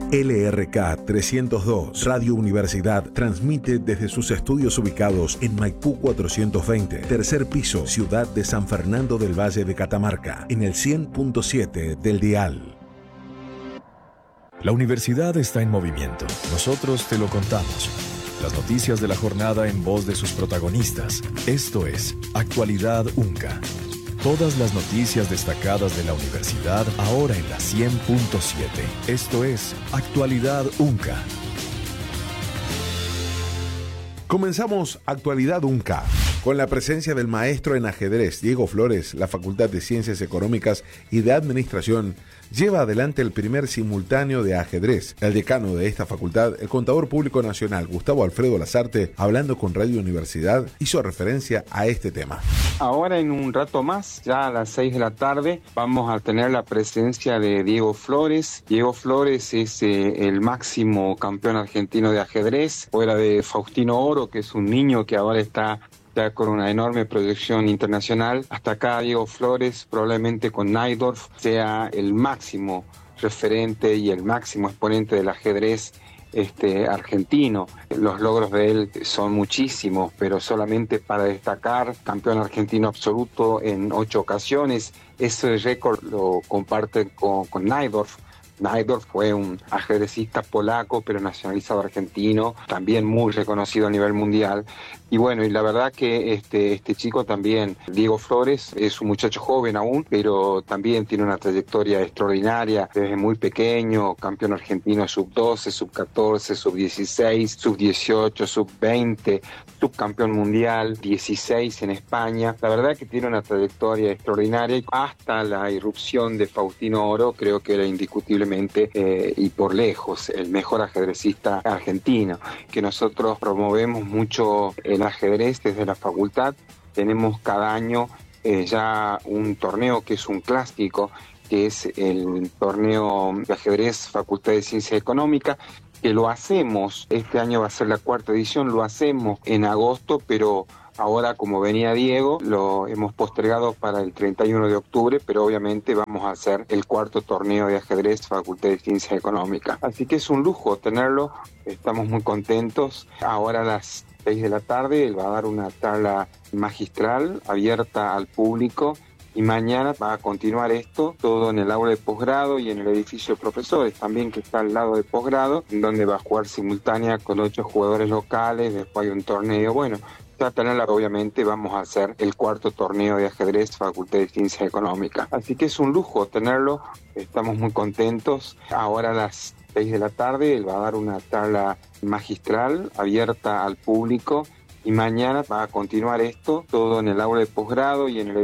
LRK 302, Radio Universidad, transmite desde sus estudios ubicados en Maipú 420, tercer piso, ciudad de San Fernando del Valle de Catamarca, en el 100.7 del dial. La universidad está en movimiento. Nosotros te lo contamos. Las noticias de la jornada en voz de sus protagonistas. Esto es Actualidad UNCA. Todas las noticias destacadas de la universidad ahora en la 100.7. Esto es Actualidad UNCA. Comenzamos Actualidad UNCA con la presencia del maestro en ajedrez Diego Flores. La Facultad de Ciencias Económicas y de Administración lleva adelante el primer simultáneo de ajedrez. El decano de esta facultad, el Contador Público Nacional Gustavo Alfredo Lazarte, hablando con Radio Universidad, hizo referencia a este tema. Ahora en un rato más, ya a las 6 de la tarde, vamos a tener la presencia de Diego Flores. Diego Flores es el máximo campeón argentino de ajedrez, fuera de Faustino Oro, que es un niño que ahora está ya con una enorme proyección internacional. Hasta acá Diego Flores, probablemente con Najdorf, sea el máximo referente y el máximo exponente del ajedrez argentino. Los logros de él son muchísimos, pero solamente para destacar, campeón argentino absoluto en 8 ocasiones. Ese récord lo comparten con Najdorf. Najdorf fue un ajedrecista polaco, pero nacionalizado argentino, también muy reconocido a nivel mundial. Y bueno, y la verdad que este chico también, Diego Flores, es un muchacho joven aún, pero también tiene una trayectoria extraordinaria. Desde muy pequeño, campeón argentino sub-12, sub-14, sub-16, sub-18, sub-20, subcampeón mundial, 16 en España. La verdad que tiene una trayectoria extraordinaria. Hasta la irrupción de Faustino Oro, creo que era indiscutible y por lejos el mejor ajedrecista argentino, que nosotros promovemos mucho el ajedrez desde la facultad. Tenemos cada año ya un torneo que es un clásico, que es el torneo de ajedrez Facultad de Ciencias Económicas, que lo hacemos, este año va a ser la 4ª edición, lo hacemos en agosto, pero ahora, como venía Diego, lo hemos postergado para el 31 de octubre, pero obviamente vamos a hacer el 4º torneo de ajedrez Facultad de Ciencias Económicas. Así que es un lujo tenerlo, estamos muy contentos. Ahora a las 6 de la tarde él va a dar una charla magistral abierta al público. Y mañana va a continuar esto, todo en el aula de posgrado y en el edificio de profesores, también que está al lado de posgrado, donde va a jugar simultánea con 8 jugadores locales, después hay un torneo. Bueno, ya tenerla, obviamente vamos a hacer el 4º torneo de ajedrez Facultad de Ciencias Económicas. Así que es un lujo tenerlo, estamos muy contentos. Ahora a las 6 de la tarde él va a dar una charla magistral abierta al público. Y mañana va a continuar esto, todo en el aula de posgrado y en el